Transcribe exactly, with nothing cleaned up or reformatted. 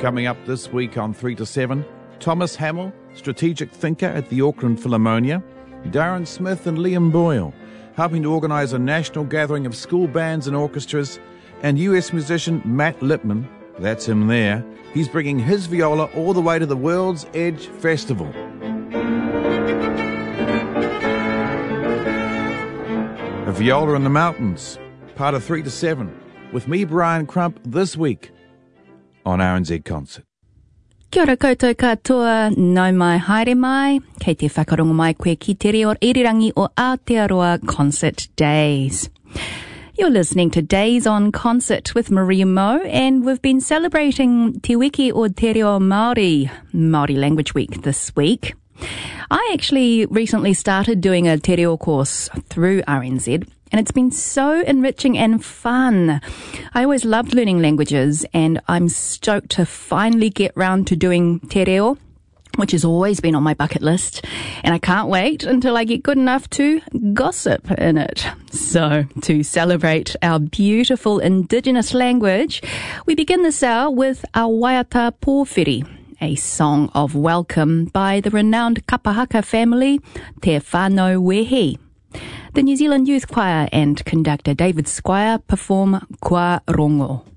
Coming up this week on three to seven, Thomas Hamill, strategic thinker at the Auckland Philharmonia, Darren Smith and Liam Boyle, helping to organise a national gathering of school bands and orchestras, and U S musician Matt Lipman, that's him there, he's bringing his viola all the way to the World's Edge Festival. A Viola in the Mountains, part of three to seven, with me, Brian Crump, this week on R N Z Concert. Kia ora koutou katoa, nau mai haere mai, kei te whakarongo mai koe ki te reo irirangi o Aotearoa Concert Days. You're listening to Days on Concert with Maria Mo, and we've been celebrating Te Wiki o Te Reo Māori, Māori Language Week this week. I actually recently started doing a Te Reo course through R N Z, and it's been so enriching and fun. I always loved learning languages, and I'm stoked to finally get round to doing Te Reo, which has always been on my bucket list, and I can't wait until I get good enough to gossip in it. So, to celebrate our beautiful Indigenous language, we begin this hour with our Waiata Pōwhiri, a song of welcome by the renowned Kapahaka family, Te Whānau Wehi. The New Zealand Youth Choir and conductor David Squire perform Kua Rongo.